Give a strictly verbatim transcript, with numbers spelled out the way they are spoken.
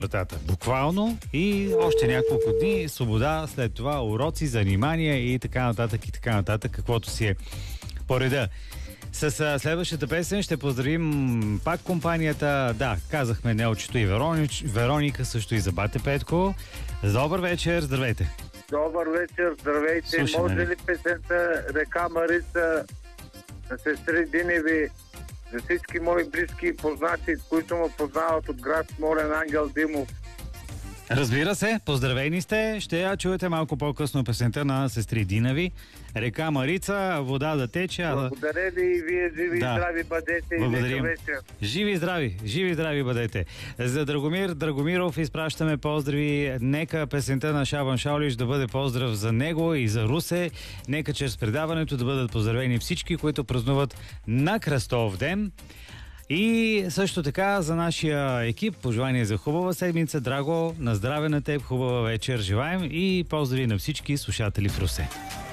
вратата. Буквално и още няколко дни свобода, след това уроци, занимания и така нататък и така нататък, каквото си е по реда. С а, следващата песен ще поздравим пак компанията. Да, казахме Нелчето и Веронич, Вероника, също и за бате Петко. Добър вечер, здравейте! Добър вечер, здравейте! Слушаме. Може ли песента Река Марица на сестри Диневи за всички мои близки и познати, които ме познават от град Смолян, Ангел Димов? Разбира се, поздравени сте. Ще я чуете малко по-късно песента на сестри Динави. Река Марица, вода да тече. А... Благодаря ви и вие живи Да. и здрави бъдете. Благодарим. И вечер. Живи и здрави, живи и здрави бъдете. За Драгомир Драгомиров изпращаме поздрави. Нека песента на Шабан Шаулич да бъде поздрав за него и за Русе. Нека чрез предаването да бъдат поздравени всички, които празнуват на Кръстов ден. И също така за нашия екип пожелание за хубава седмица. Драго, на здраве на теб, хубава вечер желаем и поздрави на всички слушатели в Русе.